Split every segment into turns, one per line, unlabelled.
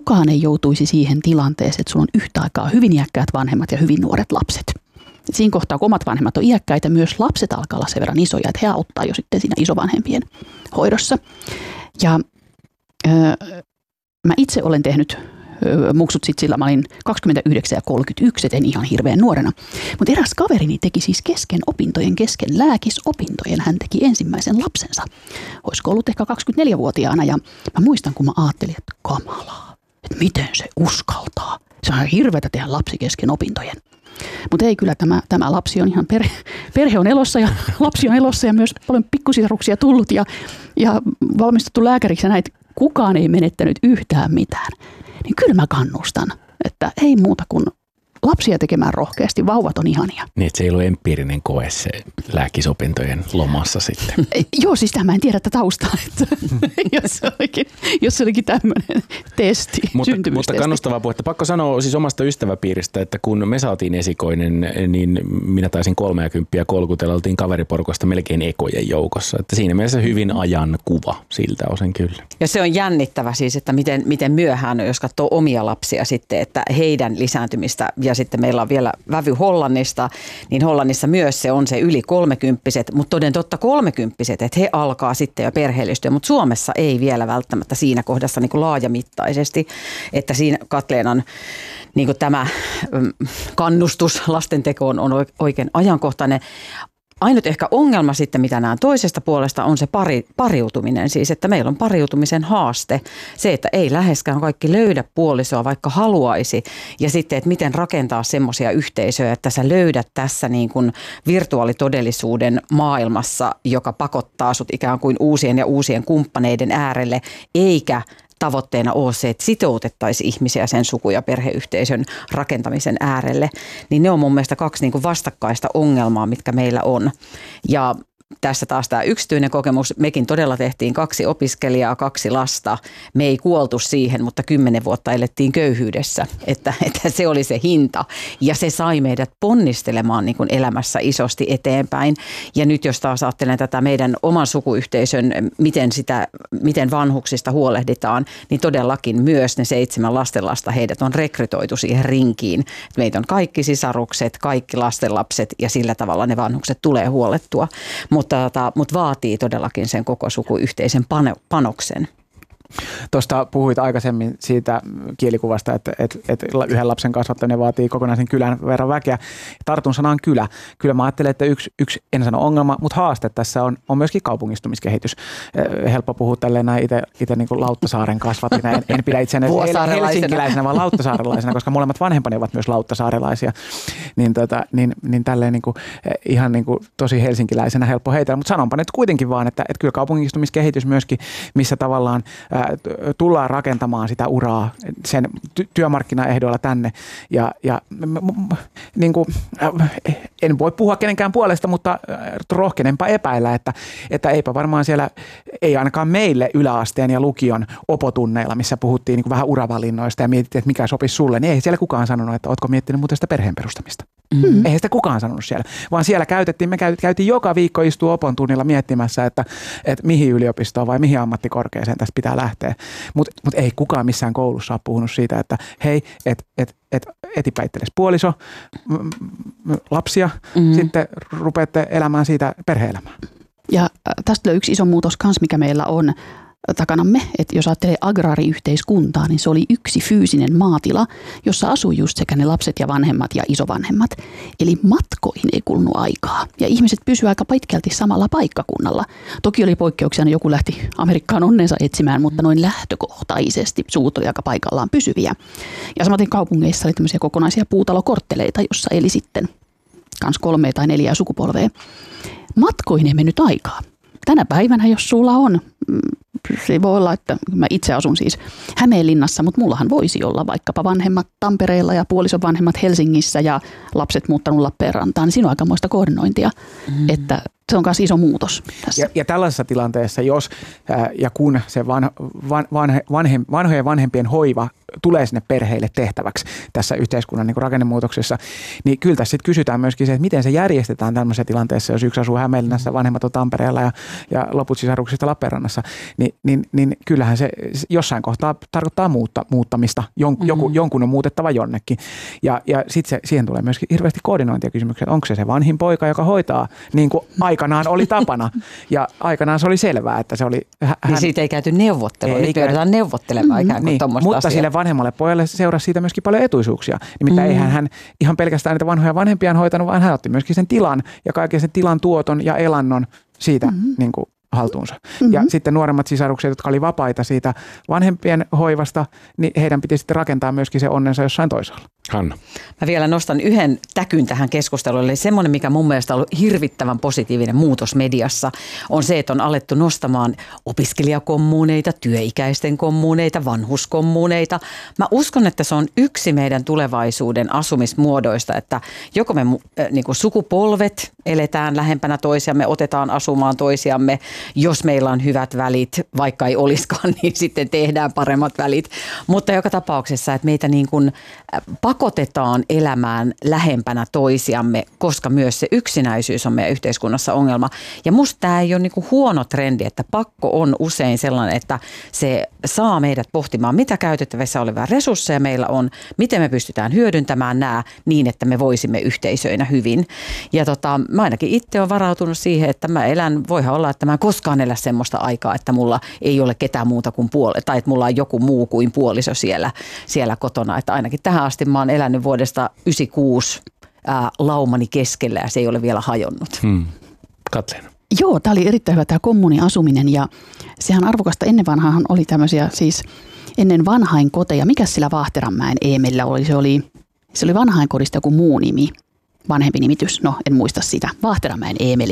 kukaan ei joutuisi siihen tilanteeseen, että sulla on yhtä aikaa hyvin iäkkäät vanhemmat ja hyvin nuoret lapset. Et siinä kohtaa, kun omat vanhemmat on iäkkäitä, myös lapset alkaa olla sen verran isoja, että he auttaa jo sitten siinä isovanhempien hoidossa. Ja mä itse olen tehnyt muksut sit sillä, mä olin 29 ja 31, et en ihan hirveän nuorena. Mutta eräs kaverini teki siis kesken lääkisopintojen, hän teki ensimmäisen lapsensa. Olisiko ollut ehkä 24-vuotiaana ja mä muistan, kun mä ajattelin, että kamalaa, että miten se uskaltaa. Se on hirveätä tehdä lapsi kesken opintojen. Mutta ei kyllä, tämä lapsi on ihan, perhe on elossa ja lapsi on elossa ja myös paljon pikkusisaruksia tullut ja valmistuttu lääkäriksi ja näitä kukaan ei menettänyt yhtään mitään. Niin kyllä mä kannustan, että ei muuta kuin lapsia tekemään rohkeasti, vauvat on ihania.
Niin, että se ei ollut empiirinen koe se lääkisopintojen lomassa sitten.
Joo, siis mä en tiedä tätä taustaa, että jos se olikin tämmöinen testi, syntymystesti.
Mutta kannustavaa puhetta. Pakko sanoa siis omasta ystäväpiiristä, että kun me saatiin esikoinen, niin minä taisin 30 kolkutella, oltiin kaveriporukasta melkein ekojen joukossa. Että siinä mielessä hyvin ajan kuva siltä osin kyllä.
Ja se on jännittävä siis, että miten myöhään, jos katsoo omia lapsia sitten, että heidän lisääntymistä. Ja sitten meillä on vielä vävy Hollannista, niin Hollannissa myös se on se yli 30-vuotiaat, mutta toden totta 30-vuotiaat, että he alkaa sitten jo perheellistyä, mutta Suomessa ei vielä välttämättä siinä kohdassa niin kuin laajamittaisesti, että siinä Katleenan niin kuin tämä kannustus lastentekoon on oikein ajankohtainen. Ainut ehkä ongelma sitten, mitä näen toisesta puolesta, on se pariutuminen. Siis, että meillä on pariutumisen haaste. Se, että ei läheskään kaikki löydä puolisoa, vaikka haluaisi. Ja sitten, että miten rakentaa semmoisia yhteisöjä, että sä löydät tässä niin kuin virtuaalitodellisuuden maailmassa, joka pakottaa sut ikään kuin uusien kumppaneiden äärelle, eikä tavoitteena ole se, että sitoutettaisiin ihmisiä sen suku- ja perheyhteisön rakentamisen äärelle, niin ne on mun mielestä kaksi niin kuin vastakkaista ongelmaa, mitkä meillä on. Ja tässä taas tämä yksityinen kokemus. Mekin todella tehtiin 2 opiskelijaa, 2 lasta. Me ei kuoltu siihen, mutta 10 vuotta elettiin köyhyydessä, että se oli se hinta. Ja se sai meidät ponnistelemaan niin kuin elämässä isosti eteenpäin. Ja nyt jos taas ajattelen tätä meidän oman sukuyhteisön, miten vanhuksista huolehditaan, niin todellakin myös ne 7 lastenlasta, heidät on rekrytoitu siihen rinkiin. Meitä on kaikki sisarukset, kaikki lastenlapset ja sillä tavalla ne vanhukset tulee huolettua. Mutta vaatii todellakin sen koko sukuyhteisen panoksen.
Tuosta puhuit aikaisemmin siitä kielikuvasta, että yhden lapsen kasvattaminen vaatii kokonaisen kylän verran väkeä. Tartun sanaan kylä. Kyllä mä ajattelen, että yksi en sano ongelma, mutta haaste tässä on myöskin kaupungistumiskehitys. Helppo puhua tälleen näin itse niin kuin Lauttasaaren kasvatina. En pidä itseäni helsinkiläisenä, vaan lauttasaarelaisena, koska molemmat vanhempani ovat myös lauttasaarelaisia. Niin tälleen niin kuin, ihan niin kuin tosi helsinkiläisenä helppo heitellä. Mutta sanonpa nyt kuitenkin vaan, että kyllä kaupungistumiskehitys myöskin, missä tavallaan tullaan rakentamaan sitä uraa sen työmarkkinaehdoilla tänne ja niin kuin, en voi puhua kenenkään puolesta, mutta rohkenenpa epäillä, että eipä varmaan siellä, ei ainakaan meille yläasteen ja lukion opotunneilla, missä puhuttiin niin kuin vähän uravalinnoista ja mietittiin, että mikä sopisi sulle, niin ei siellä kukaan sanonut, että ootko miettinyt muuten sitä perheen perustamista. Mm-hmm. Eihän sitä kukaan sanonut siellä, vaan siellä käytiin joka viikko istua opon tunnilla miettimässä, että mihin yliopistoon vai mihin ammattikorkeaseen tästä pitää lähteä. Mutta ei kukaan missään koulussa ole puhunut siitä, että hei, etipä itsellesi puoliso, lapsia, sitten rupeatte elämään siitä perhe-elämää.
Ja tästä on yksi iso muutos kanssa, mikä meillä on takanamme, että jos ajattelee agraariyhteiskuntaa, niin se oli yksi fyysinen maatila, jossa asui just sekä ne lapset ja vanhemmat ja isovanhemmat. Eli matkoihin ei kulunut aikaa ja ihmiset pysyivät aika pitkälti samalla paikkakunnalla. Toki oli poikkeuksia, joku lähti Amerikkaan onnensa etsimään, mutta noin lähtökohtaisesti suut oli aika paikallaan pysyviä. Ja samaten kaupungeissa oli tämmöisiä kokonaisia puutalokortteleita, jossa eli sitten kans 3 tai 4 sukupolvea. Matkoihin ei mennyt aikaa. Tänä päivänä, jos sulla on, se voi olla, että mä itse asun siis Hämeenlinnassa, mutta mullahan voisi olla vaikkapa vanhemmat Tampereella ja puolison vanhemmat Helsingissä ja lapset muuttanut Lappeenrantaan, niin siinä on aikamoista koordinointia, että se on myös iso muutos tässä.
Ja tällaisessa tilanteessa, jos ja kun se vanhojen vanhempien hoiva tulee sinne perheille tehtäväksi tässä yhteiskunnan niin kuin rakennemuutoksessa, niin kyllä tässä sitten kysytään myöskin se, että miten se järjestetään tämmöisessä tilanteessa, jos yksi asuu Hämeenlinnassa, vanhemmat on Tampereella ja loput sisaruksista Lappeenrannassa, niin kyllähän se jossain kohtaa tarkoittaa muuttamista. Jonkun on muutettava jonnekin. Ja sitten siihen tulee myöskin hirveästi koordinointia kysymyksiä, että onko se vanhin poika, joka hoitaa niin kuin aikanaan oli tapana. Ja aikanaan se oli selvää, että se oli
niin siitä ei käyty neuvottelua. Nyt joudutaan neuvottelemaan ikään kuin
niin, mutta asiaa. Sille vanhemmalle pojalle seurasi siitä myöskin paljon etuisuuksia. Nimittäin eihän hän ihan pelkästään niitä vanhoja vanhempiaan hoitanut, vaan hän otti myöskin sen tilan ja kaiken sen tilan tuoton ja elannon siitä niin kuin haltuunsa. Ja sitten nuoremmat sisarukset, jotka oli vapaita siitä vanhempien hoivasta, niin heidän piti sitten rakentaa myöskin se onnensa jossain toisaalla.
Hanna.
Mä vielä nostan yhden täkyn tähän keskusteluun. Eli semmoinen, mikä mun mielestä on ollut hirvittävän positiivinen muutos mediassa, on se, että on alettu nostamaan opiskelijakommuuneita, työikäisten kommuuneita, vanhuskommuuneita. Mä uskon, että se on yksi meidän tulevaisuuden asumismuodoista, että joko me niin kuin sukupolvet eletään lähempänä toisiamme, otetaan asumaan toisiamme, jos meillä on hyvät välit, vaikka ei olisikaan, niin sitten tehdään paremmat välit. Mutta joka tapauksessa, että meitä niin kuin pakotetaan elämään lähempänä toisiamme, koska myös se yksinäisyys on meidän yhteiskunnassa ongelma. Ja musta tämä ei ole niin kuin huono trendi, että pakko on usein sellainen, että se saa meidät pohtimaan, mitä käytettävissä olevia resursseja meillä on, miten me pystytään hyödyntämään nämä niin, että me voisimme yhteisöinä hyvin. Ja mä ainakin itse olen varautunut siihen, että mä voihan olla, että mä en koskaan elä semmoista aikaa, että mulla ei ole ketään muuta kuin tai että mulla on joku muu kuin puoliso siellä kotona. Että ainakin tähän asti mä oon elänyt vuodesta 1996 laumani keskellä ja se ei ole vielä hajonnut.
Katleena.
Joo, tämä oli erittäin hyvä tämä kommuniasuminen ja sehän arvokasta ennen vanhaahan oli tämmöisiä siis ennen vanhainkoteja. Mikäs sillä Vaahteranmäen Eemelillä oli? Se oli vanhainkodista joku muu nimi. Vanhempi nimitys, no en muista sitä, Vaahteranmäen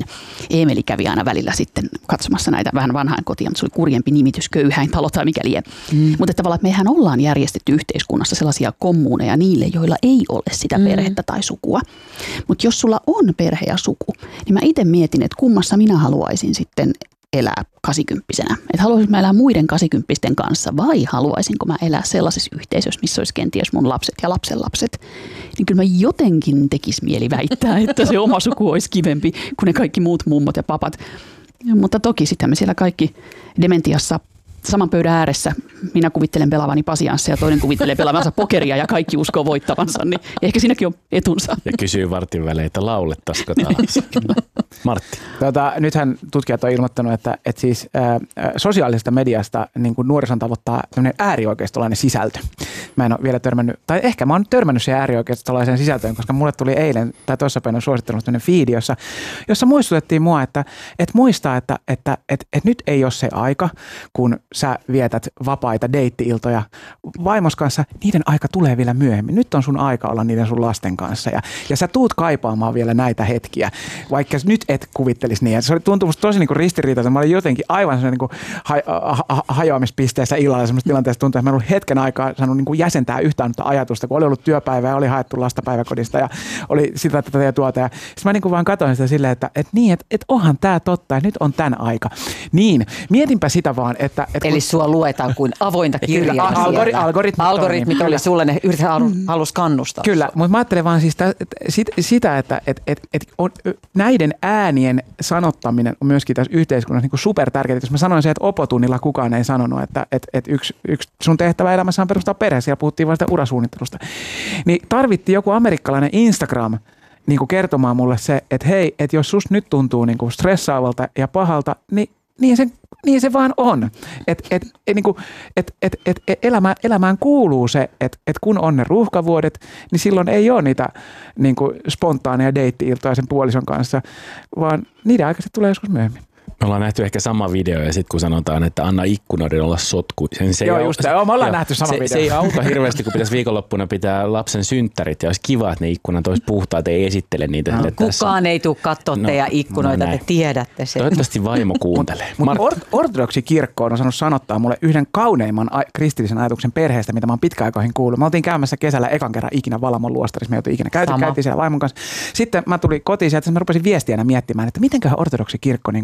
Eemeli kävi aina välillä sitten katsomassa näitä vähän vanhainkotia, mutta se oli kurjempi nimitys, köyhäintalo tai mikä lie. Mutta tavallaan, että mehän ollaan järjestetty yhteiskunnassa sellaisia kommuuneja niille, joilla ei ole sitä perhettä tai sukua. Mutta jos sulla on perhe ja suku, niin mä itse mietin, että kummassa minä haluaisin sitten elää 80-vuotiaana. Että haluaisinko mä elää muiden 80-vuotiaiden kanssa vai haluaisinko mä elää sellaisessa yhteisössä, missä olisi kenties mun lapset ja lapsenlapset. Niin kyllä mä jotenkin tekisi mieli väittää, että se oma suku olisi kivempi kuin ne kaikki muut mummot ja papat. Mutta toki sitten me siellä kaikki dementiassa saman pöydän ääressä. Minä kuvittelen pelaavani pasianssia ja toinen kuvittelee pelaavansa pokeria ja kaikki uskoo voittavansa. Niin ehkä siinäkin on etunsa.
Ja kysyy vartin välein, että laulettaisiko taas. Martti.
Nythän tutkijat on ilmoittanut, että siis sosiaalisesta mediasta niin kuin nuorison tavoittaa äärioikeistolainen sisältö. Mä en ole vielä törmännyt, tai ehkä mä oon törmännyt siihen äärioikeistolaiseen sisältöön, koska mulle tuli eilen tai toissapäivänä suosittanut tämmöinen feedi, jossa muistutettiin mua, että muistaa, että nyt ei ole se aika, kun sä vietät vapaita deitti-iltoja vaimos kanssa, niiden aika tulee vielä myöhemmin. Nyt on sun aika olla niiden sun lasten kanssa ja sä tuut kaipaamaan vielä näitä hetkiä, vaikka nyt et kuvittelisi niin. Se tuntuu musta tosi niin kuin ristiriitaista. Mä olin jotenkin aivan niin kuin hajoamispisteessä illalla semmoista tilanteessa tuntuu, että mä en ollut hetken aikaa saanut niin kuin jäsentää yhtään ajatusta, kun oli ollut työpäivä ja oli haettu lasta päiväkodista ja oli sitä tätä ja tuota. Ja sitten mä niin kuin vaan katsoin sitä silleen, että onhan tää totta, että nyt on tän aika. Niin, mietinpä sitä vaan, että
eli sua luetaan kuin avointa kirjaa. Algoritmit oli sulle, ne halus kannustaa.
Kyllä, mutta mä ajattelen vaan siis sitä, että näiden äänien sanottaminen on myöskin tässä yhteiskunnassa niin kuin supertärkeää. Jos mä sanoin se, että opotunnilla kukaan ei sanonut, että yksi sun tehtävä elämässä on perustaa perhe, siellä puhuttiin vain sitä urasuunnittelusta, niin tarvittiin joku amerikkalainen Instagram niin kuin kertomaan mulle se, että hei, että jos susta nyt tuntuu niin kuin stressaavalta ja pahalta, niin se vaan on. Elämään kuuluu se, että kun on ne ruuhkavuodet, niin silloin ei ole niitä niin kuin spontaaneja deitti-iltoja sen puolison kanssa, vaan niiden aikaiset tulee joskus myöhemmin.
Me ollaan nähty ehkä sama video ja sitten kun sanotaan, että anna ikkunoiden olla sotkuisen.
Me ollaan nähty sama video.
Se ei auta hirveästi, kun pitäisi viikonloppuna pitää lapsen synttärit ja olisi kiva, että ne ikkunat olisi puhtaat, ei esittele niitä.
No, kukaan ei tule katsoa teidän ikkunoita, te tiedätte sen.
Toivottavasti vaimo kuuntelee.
Ortodoksi kirkko on osannut sanottaa mulle yhden kauneimman kristillisen ajatuksen perheestä, mitä mä oon pitkäaikoihin kuullut. Me oltiin käymässä kesällä ekan kerran ikinä Valamon luostarissa, me ei oltu ikinä käytiin siellä vaimon kanssa. Sitten mä tulin kotiin sieltä, mä rupesin viestiänä miettimään, että mitenköhän ortodoksi kirkko niin kuin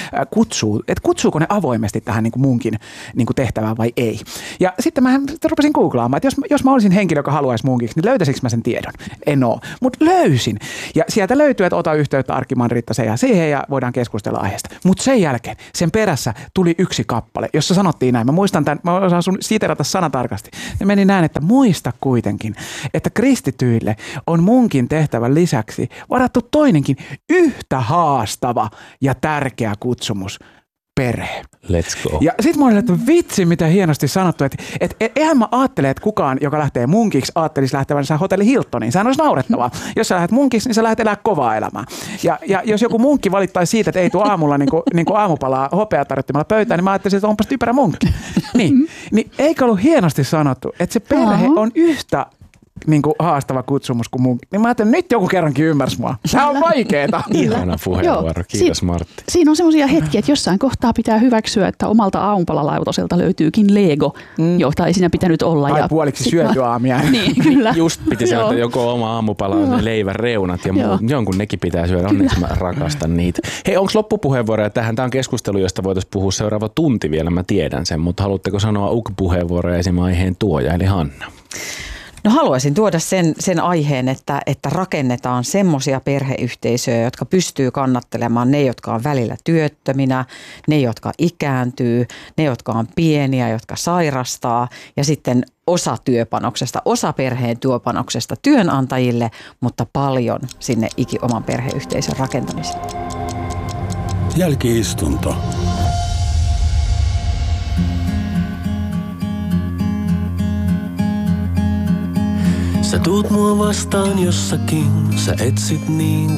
kutsuu, että kutsuuko ne avoimesti tähän niin kuin munkin niin kuin tehtävään vai ei. Ja sitten mä rupesin googlaamaan, että jos mä olisin henkilö, joka haluaisi munkiksi, niin löytäisikö mä sen tiedon? En oo, mutta löysin. Ja sieltä löytyy, että ota yhteyttä Arkkiman Riittaseen ja siihen ja voidaan keskustella aiheesta. Mutta sen jälkeen, sen perässä tuli yksi kappale, jossa sanottiin näin. Mä muistan tämän, mä osaan sun siterata sanatarkasti. Ne meni näin, että muista kuitenkin, että kristityille on munkin tehtävän lisäksi varattu toinenkin yhtä haastava ja tärkeä kutsumus. Perhe.
Let's go.
Ja sit mä olin, että vitsi, mitä hienosti sanottu, että eihän mä ajattele, että kukaan, joka lähtee munkiksi, ajattelisi lähtevänsä Hotelli Hiltoniin. Sehän olisi naurettavaa. Jos sä lähdet munkiksi, niin sä lähdet elää kovaa elämää. Ja jos joku munkki valittaisi siitä, että ei tule aamulla niin kuin aamupalaa hopeatarjottimella pöytään, niin mä ajattelisin, että onpas typerä munkki. Niin eikö ollut hienosti sanottu, että se perhe on yhtä niin kuin haastava kutsumus kuin mun. Niin mä ajattelin, nyt joku kerrankin ymmärsi mua. Tämä on vaikeeta.
Ihana puheenvuoro. Kiitos Martti.
Siinä on semmoisia hetkiä, että jossain kohtaa pitää hyväksyä, että omalta aamupalalautoselta löytyykin Lego, jota ei siinä pitänyt olla.
Tai puoliksi syöty aamia.
Niin, kyllä.
Just piti sieltä joko oma aamupala, ne leivän reunat ja jonkun nekin pitää syödä. Onneksi mä rakastan niitä. Hei, onko loppupuheenvuoroja tähän? Tämä on keskustelu, josta voitaisiin puhua seuraava tunti vielä, mä tiedän sen. Mutta haluatteko sanoa puheenvuoroja esimerkiksi aiheen tuoja, eli Hanna?
No haluaisin tuoda sen aiheen, että rakennetaan semmoisia perheyhteisöjä, jotka pystyy kannattelemaan ne, jotka on välillä työttöminä, ne, jotka ikääntyy, ne, jotka on pieniä, jotka sairastaa ja sitten osa työpanoksesta, osa perheen työpanoksesta työnantajille, mutta paljon sinne oman perheyhteisön rakentamiseen.
Jälki-istunto. Sä tuut mua vastaan jossakin, sä etsit niin